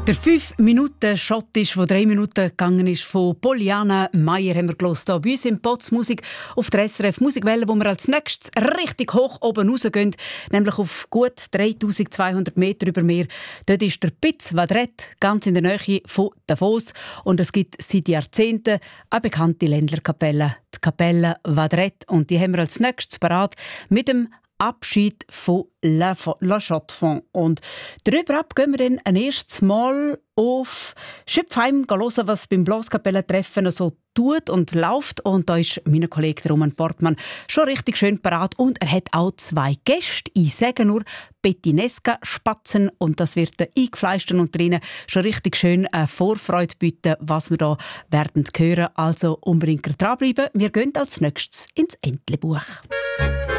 Der 5-Minuten-Shot ist, der 3 Minuten gegangen ist, von Poliana Meier haben wir gehört, hier bei uns im Potz Musik auf der SRF Musikwelle, wo wir als nächstes richtig hoch oben rausgehen, nämlich auf gut 3200 Meter über Meer. Dort ist der Piz Vadret, ganz in der Nähe von Davos. Und es gibt seit Jahrzehnten eine bekannte Ländlerkapelle, die Kapelle Vadret. Und die haben wir als nächstes parat mit dem Abschied von La Chaux-de-Fonds. Und darüber gehen wir dann ein erstes Mal auf Schöpfheim hören, was beim Blaskapellentreffen so tut und läuft. Und da ist mein Kollege Roman Portmann schon richtig schön parat. Und er hat auch 2 Gäste. Ich sage nur Bettinesca Spatzen. Und das wird den Eingefleischten unter ihnen schon richtig schön Vorfreude bieten, was wir da werden hören. Also unbedingt dranbleiben. Wir gehen als nächstes ins Entlebuch.